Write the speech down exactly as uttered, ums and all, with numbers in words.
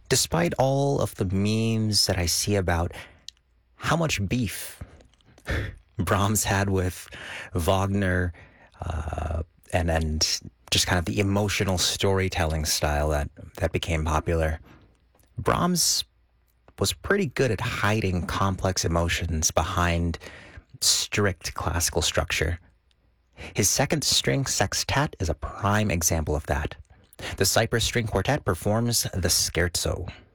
Despite all of the memes that I see about how much beef Brahms had with Wagner, uh, and and just kind of the emotional storytelling style that, that became popular, Brahms was pretty good at hiding complex emotions behind strict classical structure. His second string sextet is a prime example of that. The Cyprus String Quartet performs the Scherzo.